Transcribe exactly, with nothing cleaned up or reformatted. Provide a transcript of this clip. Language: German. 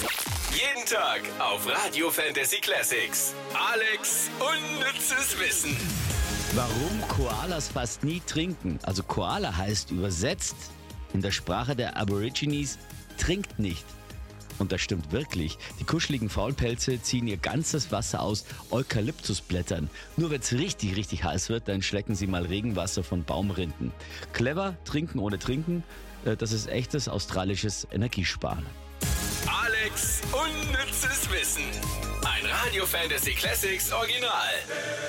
Jeden Tag auf Radio Fantasy Classics. Alex unnützes Wissen. Warum Koalas fast nie trinken? Also Koala heißt übersetzt in der Sprache der Aborigines trinkt nicht. Und das stimmt wirklich. Die kuscheligen Faulpelze ziehen ihr ganzes Wasser aus Eukalyptusblättern. Nur wenn es richtig, richtig heiß wird, dann schlecken sie mal Regenwasser von Baumrinden. Clever, trinken ohne trinken, das ist echtes australisches Energiesparen. Alex unnützes Wissen. Ein Radio Fantasy Classics Original.